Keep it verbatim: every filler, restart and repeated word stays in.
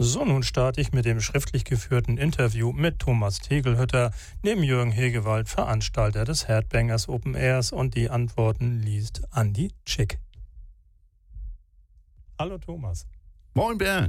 So, nun starte ich mit dem schriftlich geführten Interview mit Thomas Tegelhütter, neben Jürgen Hegewald, Veranstalter des Headbangers Open Airs, und die Antworten liest Andi Tschick. Hallo Thomas. Moin Bernd.